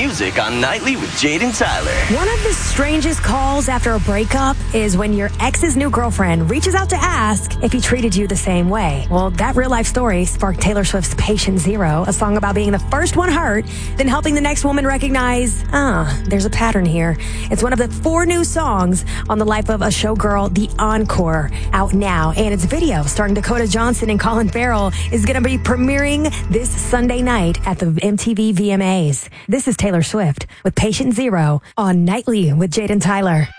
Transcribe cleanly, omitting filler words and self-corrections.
music on Nightly with Jade and Tyler. One of the strangest calls after a breakup is when your ex's new girlfriend reaches out to ask if he treated you the same way. Well, that real-life story sparked Taylor Swift's Patient Zero, a song about being the first one hurt, then helping the next woman recognize, there's a pattern here. It's one of the 4 new songs on the life of a showgirl, The Encore, out now. And its video, starring Dakota Johnson and Colin Farrell, is going to be premiering this Sunday night at the MTV VMAs. This is Taylor Swift with Patient Zero on Nightly with Jade and Tyler.